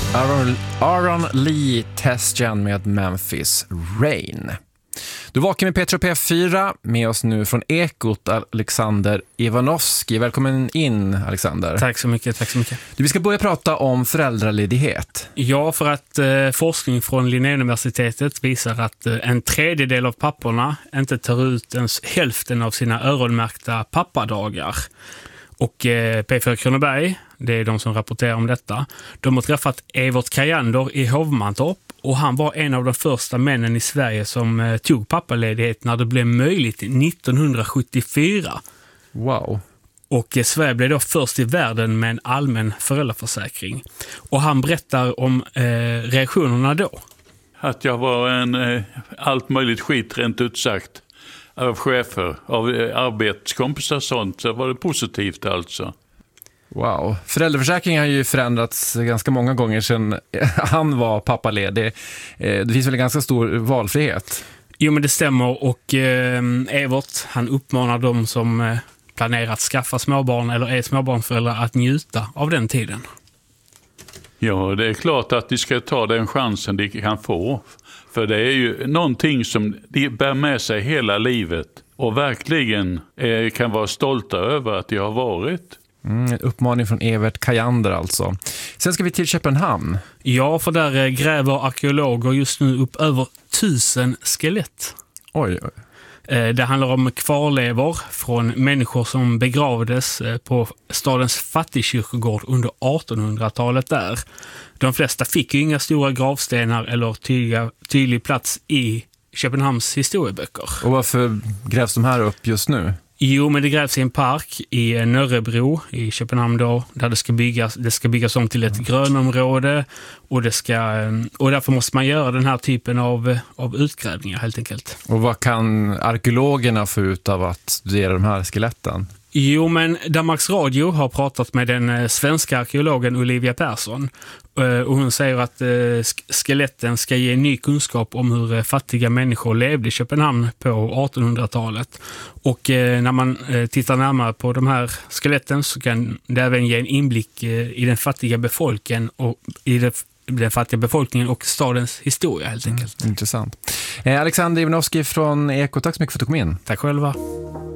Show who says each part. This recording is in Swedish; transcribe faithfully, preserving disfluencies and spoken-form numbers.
Speaker 1: Aaron, Aaron Lee Testjan med Memphis Rain. Du vakar med Petro P fyra, med oss nu från Ekot, Alexander Ivanovski. Välkommen in, Alexander.
Speaker 2: Tack så mycket, tack så mycket.
Speaker 1: Du, vi ska börja prata om föräldraledighet.
Speaker 2: Ja, för att eh, forskning från Linnéuniversitetet visar att eh, en tredjedel av papporna inte tar ut ens hälften av sina öronmärkta pappadagar. Och eh, P fyra Kronoberg, det är de som rapporterar om detta, de har träffat Evert Kajander i Hovmantorp, och han var en av de första männen i Sverige som eh, tog pappaledighet när det blev möjligt nittonhundrasjuttiofyra.
Speaker 1: Wow.
Speaker 2: Och eh, Sverige blev då först i världen med en allmän föräldraförsäkring. Och han berättar om eh, reaktionerna då.
Speaker 3: Att jag var en eh, allt möjligt skit, rent utsagt, av chefer, av eh, arbetskompisar och sånt, så var det positivt alltså.
Speaker 1: Wow. Föräldraförsäkringen har ju förändrats ganska många gånger sedan han var pappaledig. Det finns väl en ganska stor valfrihet?
Speaker 2: Jo, men det stämmer, och eh, Evert, han uppmanar dem som eh, planerar att skaffa småbarn eller är småbarnsföräldrar att njuta av den tiden.
Speaker 3: Ja, det är klart att de ska ta den chansen de kan få. För det är ju någonting som de bär med sig hela livet och verkligen eh, kan vara stolta över att de har varit.
Speaker 1: Mm, en uppmaning från Evert Kajander alltså. Sen ska vi till Köpenhamn.
Speaker 2: Ja, för där eh, gräver arkeologer just nu upp över tusen skelett.
Speaker 1: Oj, oj.
Speaker 2: Eh, det handlar om kvarlevor från människor som begravdes eh, på stadens fattigkyrkogård under artonhundratalet där. De flesta fick ju inga stora gravstenar eller tydliga, tydlig plats i Köpenhamns historieböcker.
Speaker 1: Och varför grävs de här upp just nu?
Speaker 2: Jo, men det grävs i en park i Nörrebro i Köpenhamn då, där det ska byggas, det ska byggas om till ett grönområde, och det ska, och därför måste man göra den här typen av, av utgrävningar helt enkelt.
Speaker 1: Och vad kan arkeologerna få ut av att studera de här skeletten?
Speaker 2: Jo, men Danmarks Radio har pratat med den svenska arkeologen Olivia Persson, och hon säger att skeletten ska ge ny kunskap om hur fattiga människor levde i Köpenhamn på artonhundratalet. Och när man tittar närmare på de här skeletten så kan det även ge en inblick i den fattiga befolkningen och i det den fattiga befolkningen och stadens historia helt enkelt.
Speaker 1: Mm, intressant. Eh, Alexander Ivanovski från Eko, tack så mycket för att du kom in.
Speaker 2: Tack själva.